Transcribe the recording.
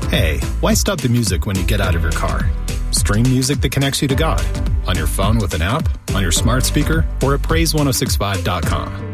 Hey, why stop the music when you get out of your car? Stream music that connects you to God on your phone with an app, on your smart speaker, or at praise1065.com.